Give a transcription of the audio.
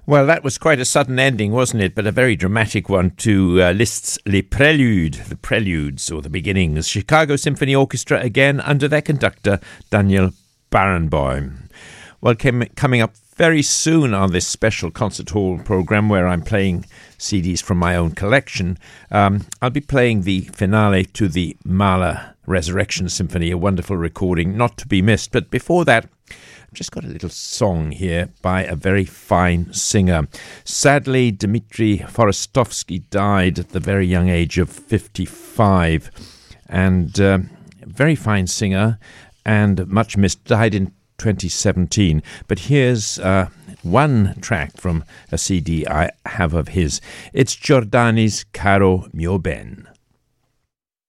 Well, that was quite a sudden ending, wasn't it? But a very dramatic one to Liszt's Les Préludes, the Preludes, or the Beginnings. Chicago Symphony Orchestra again under their conductor, Daniel Barenboim. Well, coming up very soon on this special concert hall program where I'm playing CDs from my own collection, I'll be playing the finale to the Mahler Resurrection Symphony, a wonderful recording, not to be missed. But before that, I've just got a little song here by a very fine singer. Sadly, Dmitri Forostovsky died at the very young age of 55. And a very fine singer and much missed, died in 2017. But here's one track from a CD I have of his. It's Giordani's Caro Mio Ben.